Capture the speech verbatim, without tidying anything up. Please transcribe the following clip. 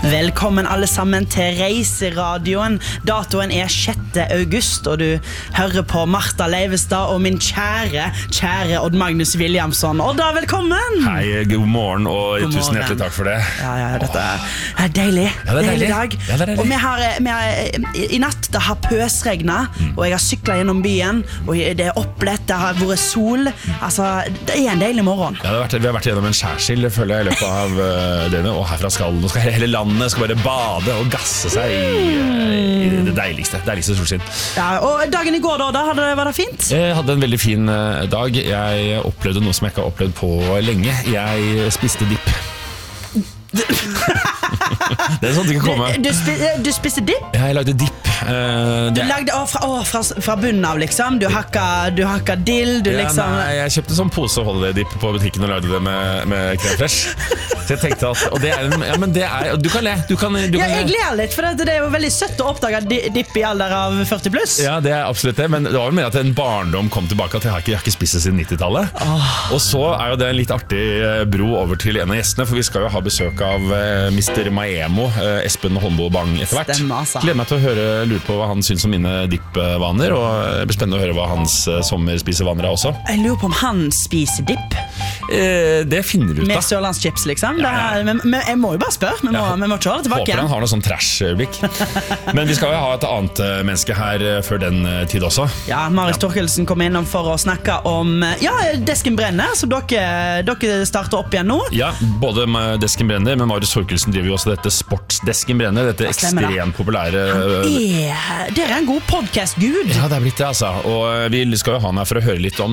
Velkommen alle sammen til Reiseradioen. Datoen er sjette august, og du hører på Martha Leivestad og min kjære, kjære Odd Magnus Williamson. Odd, velkommen! Hei, god morgen, og God tusen morgen. hjertelig takk for det. Ja, ja, dette er deilig. Ja, det er deilig deilig. dag. Ja, det er deilig. Og vi har, vi har, i natt det har pøsregnet, Mm. og jeg har syklet gjennom byen, og det er opplett, det har vært sol. Altså, det er en deilig morgen. Ja, det har vært, vi har vært gjennom en skjærsild, føler jeg, i løpet av uh, døgnet, og herfra skal, nå skal hele landet skal bare bade og gasse seg i, i det deiligste, deiligste solskinn. Ja, og dagen i går da, da hadde, var det fint? Jeg hadde en veldig fin uh, dag. Jeg opplevde noe som jeg ikke har opplevd på lenge. Jeg spiste dipp. Det er sånn det kan komme. Du, du, spi, du spiste dipp? Jeg lagde dipp. Uh, Du lagde å, fra, å, fra, fra bunnen av, liksom. Du hakka, du hakka dill, du ja, liksom. nei, jeg kjøpte sånn pose holiday-dipp på butikken og lagde det med, med crème fresh. Så jeg tenkte at, og det er, en- ja, men det er, du kan le, du kan, du Ja, kan jeg le. ler litt, for det, det er jo veldig søtt å oppdage di- dipp i alder av førti pluss. Ja, det er absolutt det, men det var vel mer at en barndom kom tilbake, at jeg har ikke, jeg har ikke spist det siden nittitallet. Og så er jo det en litt artig eh, bro over til en av gjestene, for vi skal jo ha besøk av eh, mister Maemo, eh, Espen Holmbo Bang etter hvert. Stemmer, altså. Gleder meg til å høre, lure på hva han synes om mine dippvaner, og det blir spennende å høre hva hans eh, sommerspisevaner er også. Jeg lurer på om han spiser dipp Eh, det finner vi ut med da. sørlandschips, liksom. Ja, ja. Det er, men, men jeg må jo bare spørre. Vi må, Ja. vi må kjøre det tilbake Håper han igjen. har noe sånn trash-øyeblikk. Men vi skal jo ha et annet eh, menneske her eh, før den eh, tid også. Ja, Marius Torkelsen kom innom for å snakke om Ja, Desken brenner, så dere, dere starter opp igjen nå. Ja, både med Desken brenner, men Marius Torkelsen driver jo også dette Sportsdesken brenner, dette stemmer det. ekstremt populære Er, dere er en god podcast-gud. Ja, det er blitt det, altså. Og vi skal jo ha han her for å høre litt om